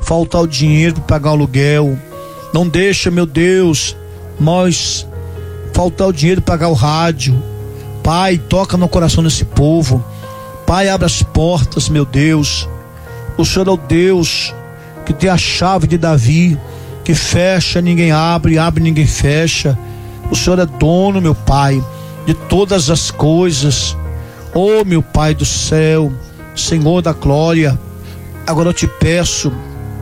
faltar o dinheiro para pagar o aluguel. Não deixa, meu Deus, nós faltar o dinheiro para pagar o rádio. Pai, toca no coração desse povo. Pai, abre as portas, meu Deus. O Senhor é o Deus que tem a chave de Davi, que fecha, ninguém abre, abre, ninguém fecha. O Senhor é dono, meu Pai, de todas as coisas. Oh, meu Pai do céu, Senhor da glória, agora eu te peço,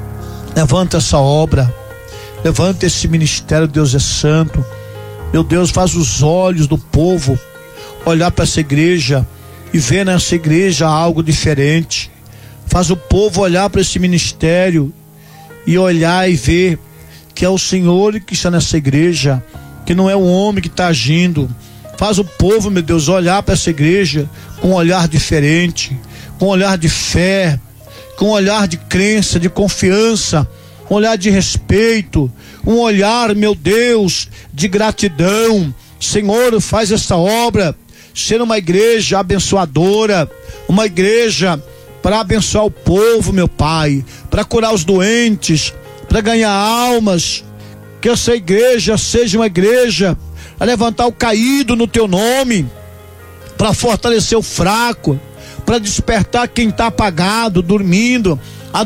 levanta essa obra, levanta esse ministério, Deus é santo. Meu Deus, faz os olhos do povo olhar para essa igreja e ver nessa igreja algo diferente. Faz o povo olhar para esse ministério e olhar e ver que é o Senhor que está nessa igreja, que não é o homem que está agindo. Faz o povo, meu Deus, olhar para essa igreja com um olhar diferente, com um olhar de fé, com um olhar de crença, de confiança, um olhar de respeito, um olhar, meu Deus, de gratidão. Senhor, faz essa obra ser uma igreja abençoadora, uma igreja para abençoar o povo, meu Pai, para curar os doentes, para ganhar almas. Que essa igreja seja uma igreja a levantar o caído no teu nome, para fortalecer o fraco, para despertar quem está apagado, dormindo,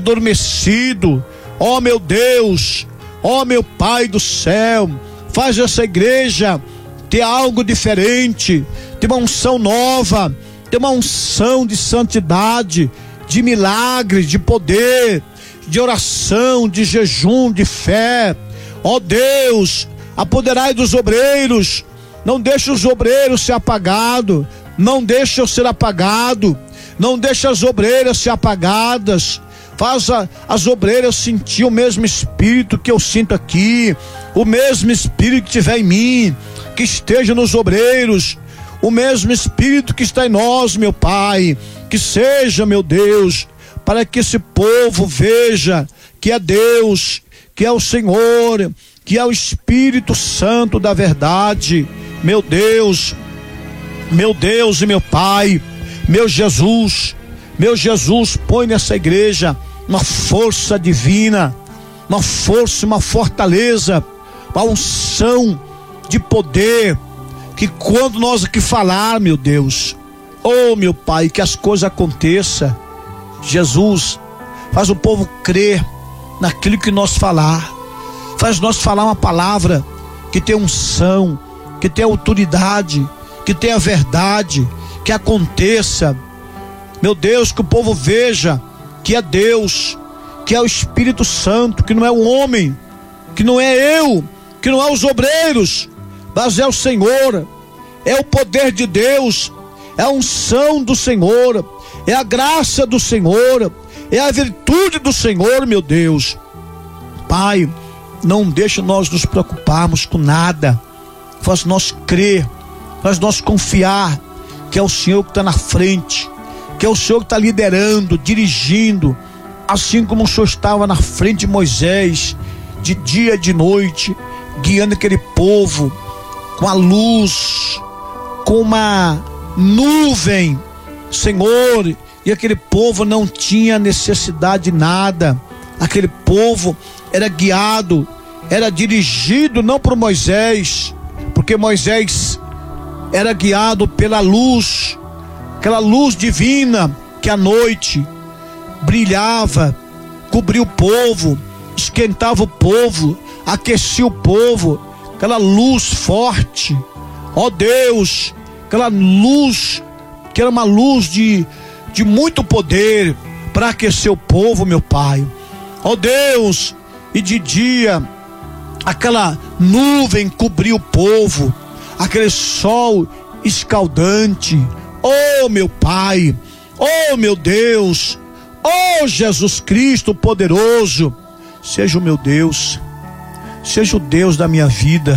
adormecido. Ó meu Deus, ó meu Pai do céu, faz essa igreja ter algo diferente, ter uma unção nova, ter uma unção de santidade, de milagre, de poder, de oração, de jejum, de fé. Ó Deus, apoderai dos obreiros, não deixe os obreiros ser apagados, não deixe eu ser apagado, não deixe as obreiras ser apagadas. Faça as obreiras sentir o mesmo espírito que eu sinto aqui, o mesmo espírito que tiver em mim, que esteja nos obreiros, o mesmo espírito que está em nós, meu Pai, que seja, meu Deus, para que esse povo veja que é Deus, que é o Senhor, que é o Espírito Santo da verdade. Meu Deus e meu Pai, meu Jesus, põe nessa igreja uma força divina, uma força, uma fortaleza, uma unção de poder, que quando nós aqui falar, meu Deus, oh meu Pai, que as coisas aconteçam. Jesus, faz o povo crer naquilo que nós falar, faz nós falar uma palavra que tem unção, que tem autoridade, que tem a verdade, que aconteça. Meu Deus, que o povo veja que é Deus, que é o Espírito Santo, que não é o homem, que não é eu, que não é os obreiros, mas é o Senhor, é o poder de Deus, é a unção do Senhor, é a graça do Senhor, é a virtude do Senhor, meu Deus. Pai, não deixa nós nos preocuparmos com nada, faz nós crer, faz nós confiar que é o Senhor que está na frente, que é o Senhor que está liderando, dirigindo, assim como o Senhor estava na frente de Moisés, de dia e de noite, guiando aquele povo com a luz, com uma nuvem, Senhor, e aquele povo não tinha necessidade de nada. Aquele povo era guiado, era dirigido não por Moisés, porque Moisés era guiado pela luz, aquela luz divina que à noite brilhava, cobria o povo, esquentava o povo, aquecia o povo, aquela luz forte. Ó Deus, aquela luz que era uma luz de muito poder para aquecer o povo, meu Pai. Ó Deus, e de dia aquela nuvem cobria o povo, aquele sol escaldante. Oh meu Pai, oh meu Deus, oh Jesus Cristo poderoso, seja o meu Deus, seja o Deus da minha vida,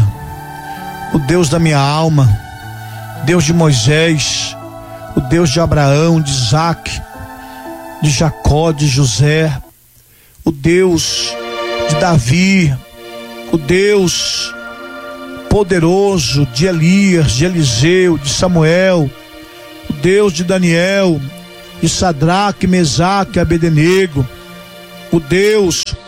o Deus da minha alma, Deus de Moisés, o Deus de Abraão, de Isaac, de Jacó, de José, o Deus de Davi, o Deus poderoso de Elias, de Eliseu, de Samuel, o Deus de Daniel, de Sadraque, Mesaque, Abednego, o Deus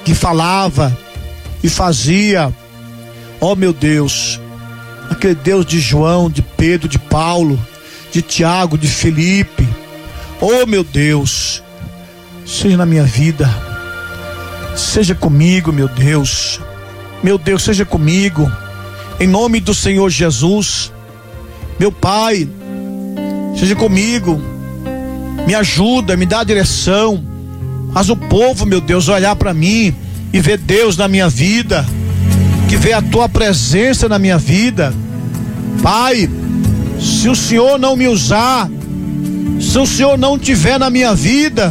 que falava e fazia. Ó meu Deus, aquele Deus de João, de Pedro, de Paulo, de Tiago, de Felipe. Ó meu Deus, seja na minha vida, seja comigo, meu Deus. Meu Deus, seja comigo, em nome do Senhor Jesus. Meu Pai, seja comigo, me ajuda, me dá a direção. Mas o povo, meu Deus, olhar para mim e ver Deus na minha vida, que vê a tua presença na minha vida. Pai, se o Senhor não me usar, se o Senhor não tiver na minha vida,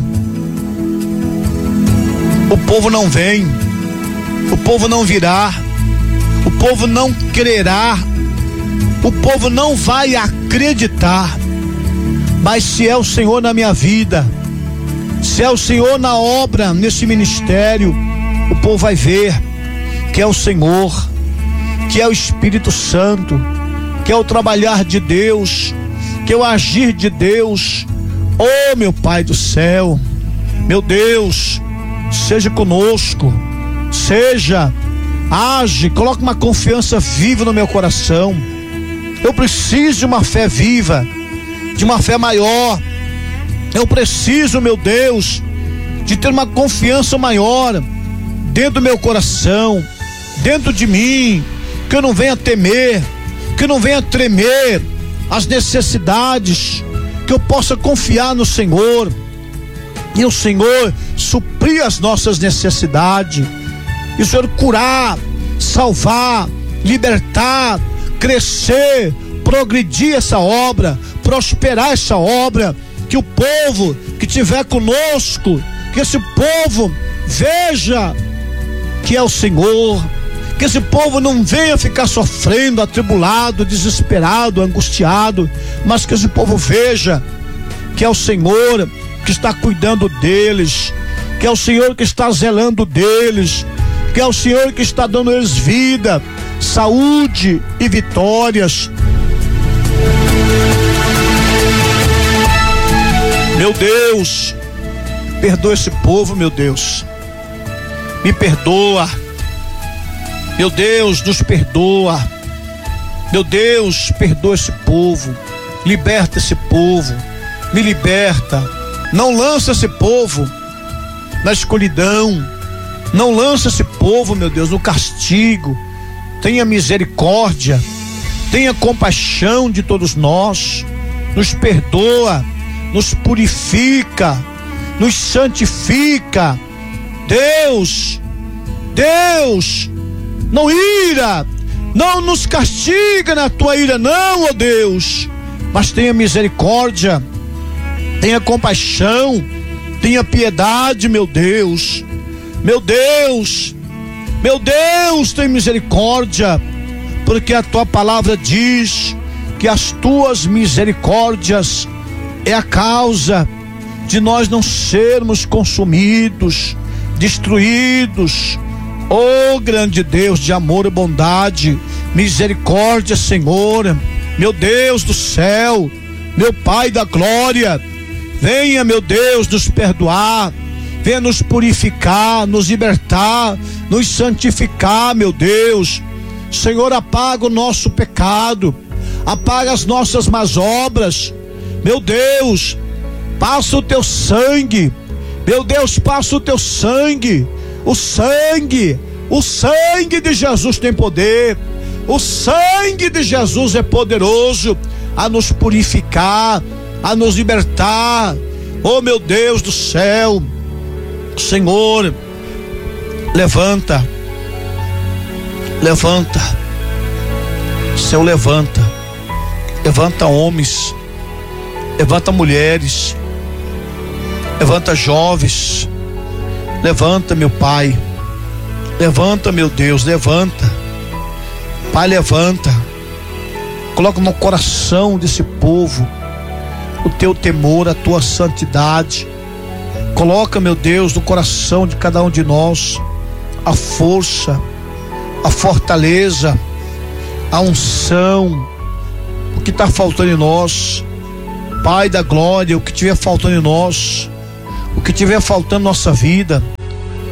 o povo não vem, o povo não virá, o povo não crerá, o povo não vai acreditar. Mas se é o Senhor na minha vida, se é o Senhor na obra, nesse ministério, o povo vai ver que é o Senhor, que é o Espírito Santo, que é o trabalhar de Deus, que é o agir de Deus. Oh meu Pai do céu, meu Deus, seja conosco, age, coloque uma confiança viva no meu coração. Eu preciso de uma fé viva, de uma fé maior. Eu preciso, meu Deus, de ter uma confiança maior dentro do meu coração, dentro de mim, que eu não venha temer, que eu não venha tremer as necessidades, que eu possa confiar no Senhor e o Senhor suprir as nossas necessidades, e o Senhor curar, salvar, libertar, crescer, progredir essa obra, prosperar essa obra. Que o povo que estiver conosco, que esse povo veja que é o Senhor, que esse povo não venha ficar sofrendo, atribulado, desesperado, angustiado, mas que esse povo veja que é o Senhor que está cuidando deles, que é o Senhor que está zelando deles, que é o Senhor que está dando eles vida, saúde e vitórias. Meu Deus, perdoa esse povo, meu Deus, me perdoa, meu Deus, nos perdoa, meu Deus, perdoa esse povo, liberta esse povo, me liberta, não lança esse povo na escuridão, não lança esse povo, meu Deus, no castigo. Tenha misericórdia, tenha compaixão de todos nós, nos perdoa, nos purifica, nos santifica. Deus, não ira, não nos castiga na tua ira, não, ó Deus, mas tenha misericórdia, tenha compaixão, tenha piedade, meu Deus, tem misericórdia, porque a tua palavra diz que as tuas misericórdias é a causa de nós não sermos consumidos, destruídos. Oh grande Deus de amor e bondade, misericórdia, Senhor, meu Deus do céu, meu Pai da glória, venha, meu Deus, nos perdoar, venha nos purificar, nos libertar, nos santificar, meu Deus. Senhor, apaga o nosso pecado, apaga as nossas más obras, meu Deus, passa o teu sangue, meu Deus, passa o teu sangue, o sangue de Jesus tem poder, o sangue de Jesus é poderoso a nos purificar, a nos libertar. Oh meu Deus do céu, Senhor, levanta, Senhor, levanta homens, levanta mulheres, levanta jovens, levanta, meu Pai, levanta, meu Deus, levanta, Pai, levanta, coloca no coração desse povo o teu temor, a tua santidade, coloca, meu Deus, no coração de cada um de nós a força, a fortaleza, a unção, o que está faltando em nós, Pai da glória, o que estiver faltando em nós, o que estiver faltando em nossa vida,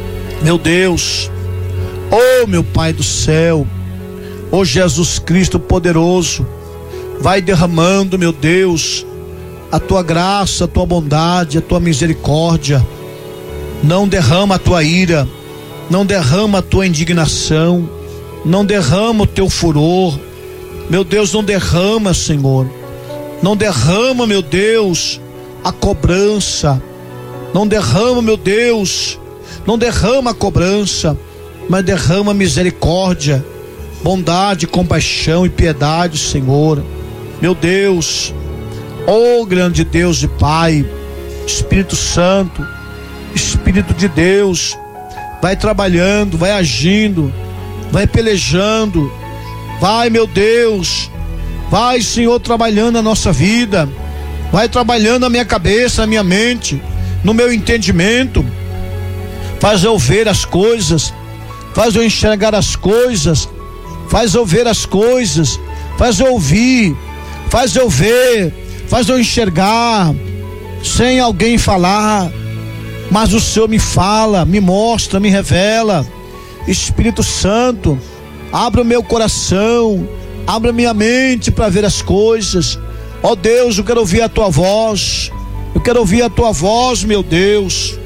Meu Deus, oh meu Pai do céu, oh Jesus Cristo poderoso, vai derramando, meu Deus, a tua graça, a tua bondade, a tua misericórdia. Não derrama a tua ira, não derrama a tua indignação, não derrama o teu furor. Meu Deus, não derrama, Senhor, não derrama, meu Deus, a cobrança, não derrama, meu Deus, não derrama a cobrança, mas derrama misericórdia, bondade, compaixão e piedade, Senhor. Meu Deus, oh grande Deus e Pai, Espírito Santo, Espírito de Deus, vai trabalhando, vai agindo, vai pelejando, vai, meu Deus, vai, Senhor, trabalhando a nossa vida, vai trabalhando a minha cabeça, a minha mente, no meu entendimento, faz eu ver as coisas, faz eu enxergar as coisas, faz eu ver as coisas, faz eu ouvir, faz eu ver, faz eu enxergar, sem alguém falar, mas o Senhor me fala, me mostra, me revela. Espírito Santo, abra o meu coração, abra minha mente para ver as coisas. Ó Deus, eu quero ouvir a tua voz, eu quero ouvir a tua voz, meu Deus,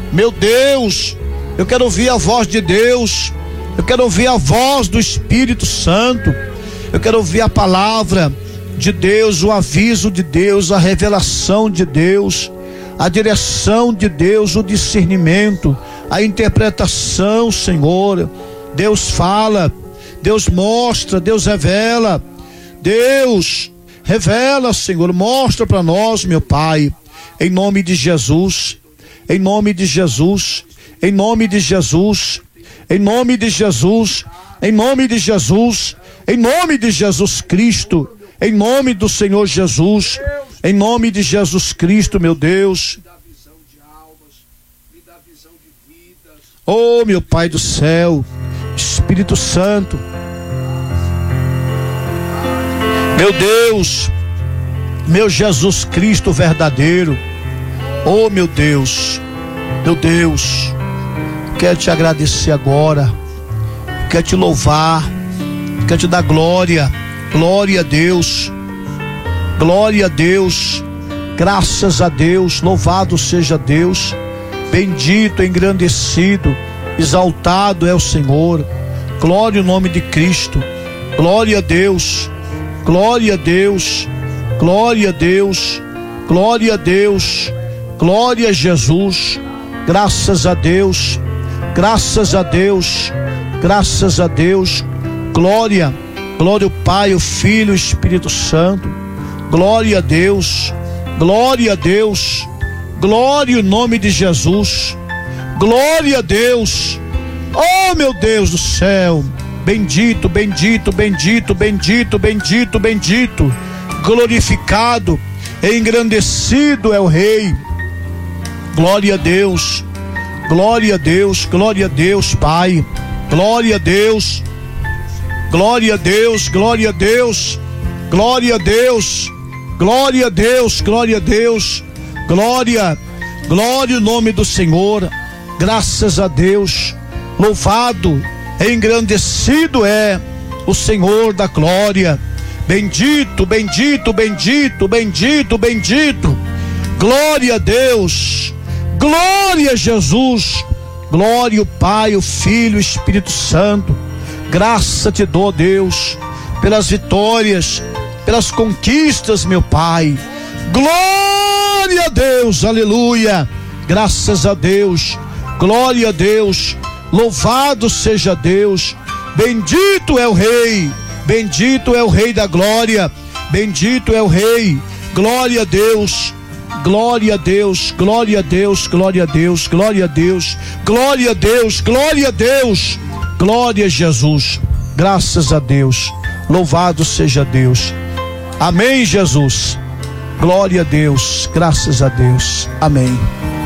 eu quero ouvir a voz de Deus, eu quero ouvir a voz do Espírito Santo, eu quero ouvir a palavra de Deus, o aviso de Deus, a revelação de Deus, a direção de Deus, o discernimento, a interpretação, Senhor. Deus fala, Deus mostra, Deus revela, Deus revela, Senhor, mostra para nós, meu Pai, em nome de Jesus, em nome de Jesus, em nome de Jesus, em nome de Jesus, em nome de Jesus, em nome de Jesus Cristo, em nome do Senhor Jesus, em nome de Jesus Cristo, meu Deus. Oh, meu Pai do céu, Espírito Santo, meu Deus, meu Jesus Cristo verdadeiro. Oh, meu Deus, quero te agradecer agora, quero te louvar, quero te dar glória, glória a Deus, glória a Deus, graças a Deus, louvado seja Deus, bendito, engrandecido, exaltado é o Senhor, glória ao nome de Cristo, glória a Deus, glória a Deus, glória a Deus, glória a Deus, glória a Jesus, graças a Deus, graças a Deus, graças a Deus, glória, glória ao Pai, ao Filho, ao Espírito Santo, glória a Deus, glória a Deus, glória ao nome de Jesus, glória a Deus, oh meu Deus do céu, bendito, bendito, bendito, bendito, bendito, bendito, glorificado, engrandecido é o Rei, glória a Deus, glória a Deus, glória a Deus, Pai, glória a Deus, glória a Deus, glória a Deus, glória a Deus, glória a Deus, glória a Deus, glória, glória ao nome do Senhor, graças a Deus, louvado, engrandecido é o Senhor da glória, bendito, bendito, bendito, bendito, bendito, glória a Deus, glória a Jesus, glória ao Pai, o Filho, o Espírito Santo, graça te dou, Deus, pelas vitórias, pelas conquistas, meu Pai, glória a Deus, aleluia, graças a Deus, glória a Deus, louvado seja Deus, bendito é o Rei, bendito é o Rei da glória, bendito é o Rei, glória a Deus, glória a Deus, glória a Deus, glória a Deus, glória a Deus, glória a Deus, glória a Deus, glória a Jesus, graças a Deus, louvado seja Deus, amém, Jesus, glória a Deus, graças a Deus, amém.